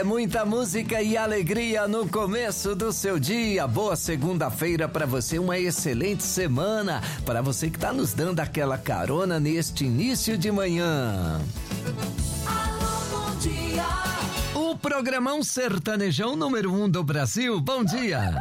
É muita música e alegria no começo do seu dia. Boa segunda-feira para você, uma excelente semana para você que tá nos dando aquela carona neste início de manhã. Alô, bom dia. O programão sertanejão número 1 do Brasil. Bom dia.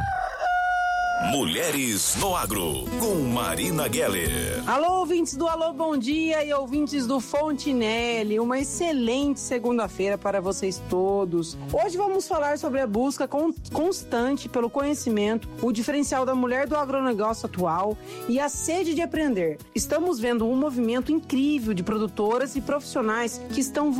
Mulheres no Agro, com Marina Geller. Alô, ouvintes do Alô Bom Dia e ouvintes do Fontinelli, uma excelente segunda-feira para vocês todos. Hoje vamos falar sobre a busca constante pelo conhecimento, o diferencial da mulher do agronegócio atual e a sede de aprender. Estamos vendo um movimento incrível de produtoras e profissionais que estão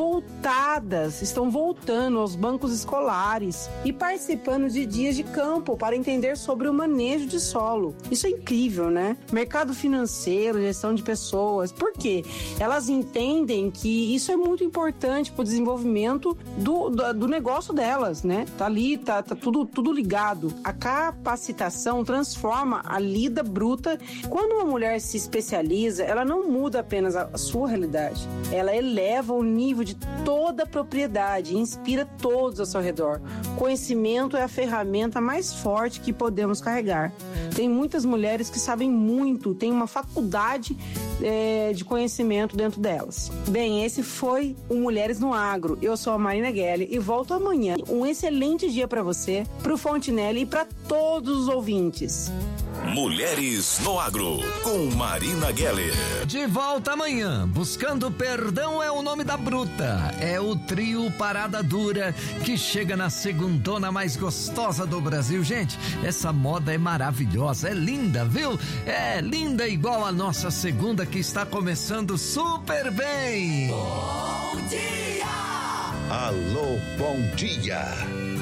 voltando aos bancos escolares e participando de dias de campo para entender sobre o manejo de solo. Isso é incrível, né? Mercado financeiro, gestão de pessoas. Por quê? Elas entendem que isso é muito importante para o desenvolvimento do negócio delas, né? Tá ali, tá tudo ligado. A capacitação transforma a lida bruta. Quando uma mulher se especializa, ela não muda apenas a sua realidade. Ela eleva o nível de toda a propriedade e inspira todos ao seu redor. Conhecimento é a ferramenta mais forte que podemos carregar. Tem muitas mulheres que sabem muito, tem uma faculdade de conhecimento dentro delas. Bem, esse foi o Mulheres no Agro. Eu sou a Marina Geller e volto amanhã. Um excelente dia para você, pro Fontinelli e para todos os ouvintes. Mulheres no Agro, com Marina Geller. De volta amanhã. Buscando Perdão é o nome da bruta. É o trio Parada Dura que chega na segundona mais gostosa do Brasil. Gente, essa moda é maravilhosa, é linda, viu? É linda igual a nossa segunda que está começando super bem. Bom dia. Alô, bom dia.